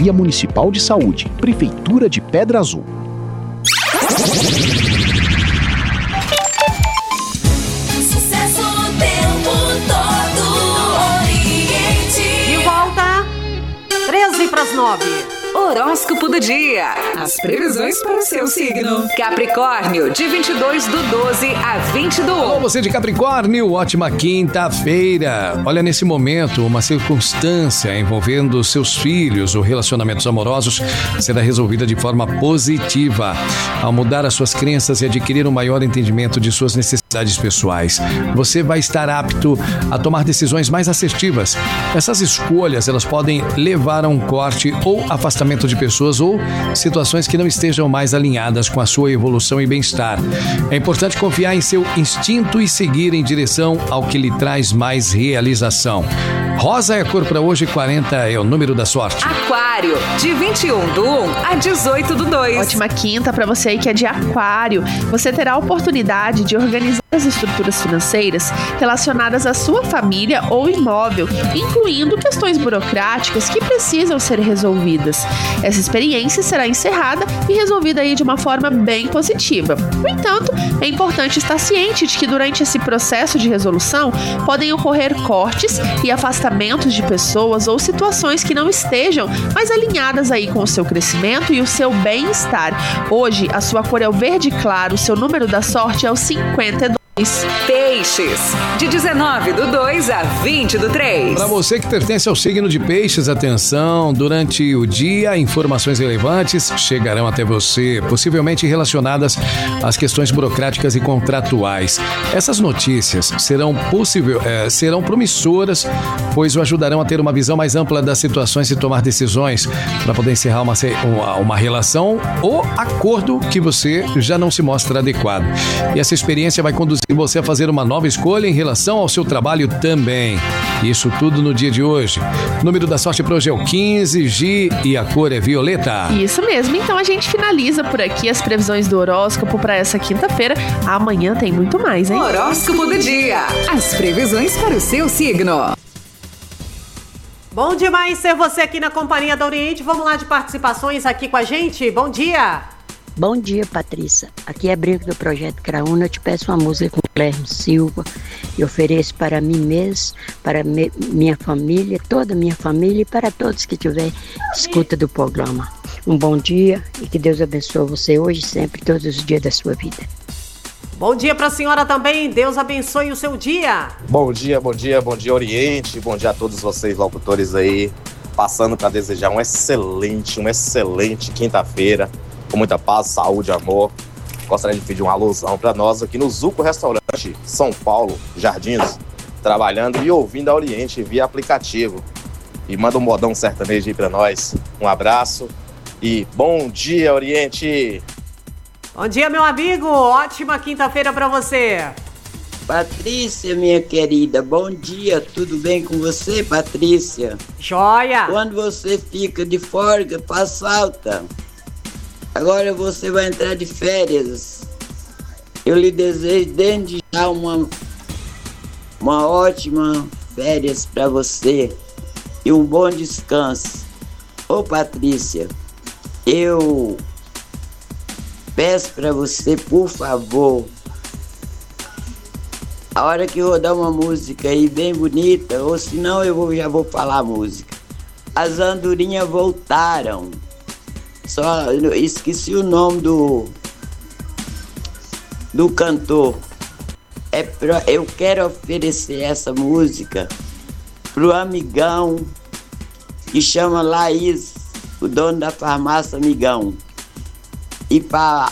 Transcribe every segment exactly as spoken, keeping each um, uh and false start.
Secretaria Municipal de Saúde, Prefeitura de Pedra Azul. Sucesso o tempo todo, Oriente. De volta, treze para as nove. Horóscopo do dia. As previsões para o seu signo. Capricórnio, de vinte e dois do doze a vinte do um. Alô, você de Capricórnio, ótima quinta-feira. Olha, nesse momento, uma circunstância envolvendo seus filhos ou relacionamentos amorosos será resolvida de forma positiva. Ao mudar as suas crenças e adquirir um maior entendimento de suas necessidades pessoais, você vai estar apto a tomar decisões mais assertivas. Essas escolhas, elas podem levar a um corte ou afastamento de pessoas ou situações que não estejam mais alinhadas com a sua evolução e bem-estar. É importante confiar em seu instinto e seguir em direção ao que lhe traz mais realização. Rosa é a cor para hoje, quarenta é o número da sorte. Aquário, de vinte e um do um a dezoito do dois. Ótima quinta para você aí que é de Aquário. Você terá a oportunidade de organizar as estruturas financeiras relacionadas à sua família ou imóvel, incluindo questões burocráticas que precisam ser resolvidas. Essa experiência será encerrada e resolvida aí de uma forma bem positiva. No entanto, é importante estar ciente de que durante esse processo de resolução podem ocorrer cortes e afastamentos de pessoas ou situações que não estejam mais alinhadas aí com o seu crescimento e o seu bem-estar. Hoje, a sua cor é o verde claro, o seu número da sorte é o cinquenta e dois. Peixes, de dezenove do dois a vinte do três. Para você que pertence ao signo de Peixes, atenção, durante o dia, informações relevantes chegarão até você, possivelmente relacionadas às questões burocráticas e contratuais. Essas notícias serão, possível, é, serão promissoras, pois o ajudarão a ter uma visão mais ampla das situações e tomar decisões para poder encerrar uma, uma, uma relação ou acordo que você já não se mostra adequado. E essa experiência vai conduzir você a fazer uma nova escolha em relação ao seu trabalho também. Isso tudo no dia de hoje. O número da sorte para hoje é o quinze, G, e a cor é violeta. Isso mesmo, então a gente finaliza por aqui as previsões do horóscopo para essa quinta-feira. Amanhã tem muito mais, hein? Horóscopo do dia. As previsões para o seu signo. Bom demais ser você aqui na Companhia da Oriente. Vamos lá de participações aqui com a gente. Bom dia! Bom dia, Patrícia. Aqui é Brinco do Projeto Craúna. Eu te peço uma música com Guilherme Silva e ofereço para mim mesmo, para me, minha família, toda a minha família e para todos que tiver escuta do programa. Um bom dia e que Deus abençoe você hoje, sempre, todos os dias da sua vida. Bom dia para a senhora também. Deus abençoe o seu dia. Bom dia, bom dia, bom dia, Oriente. Bom dia a todos vocês, locutores aí. Passando para desejar um excelente, um excelente quinta-feira. Com muita paz, saúde, amor. Gostaria de pedir uma alusão para nós aqui no Zuco Restaurante, São Paulo, Jardins, trabalhando e ouvindo a Oriente via aplicativo. E manda um modão sertanejo aí para nós. Um abraço e bom dia, Oriente! Bom dia, meu amigo! Ótima quinta-feira para você! Patrícia, minha querida, bom dia, tudo bem com você, Patrícia? Joia! Quando você fica de folga, faz falta. Agora você vai entrar de férias. Eu lhe desejo desde já uma, uma ótima férias para você e um bom descanso. Ô Patrícia, eu peço para você, por favor, a hora que eu vou dar uma música aí bem bonita, ou senão eu vou, já vou falar a música. As andorinhas voltaram. Só esqueci o nome do do cantor. É pra, eu quero oferecer essa música pro amigão que chama Laís, o dono da farmácia Amigão, e para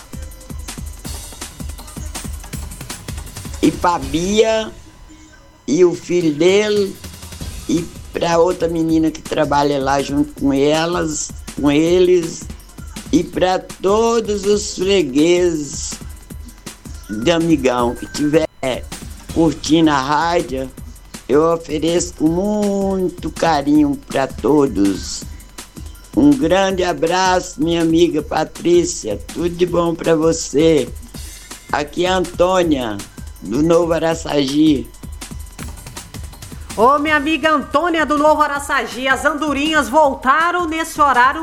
e para Bia e o filho dele, e para outra menina que trabalha lá junto com elas, com eles. E para todos os fregueses de Amigão que estiver curtindo a rádio, eu ofereço com muito carinho para todos. Um grande abraço, minha amiga Patrícia. Tudo de bom para você. Aqui é a Antônia, do Novo Araçagi. Ô, minha amiga Antônia do Novo Araçagi, as andorinhas voltaram nesse horário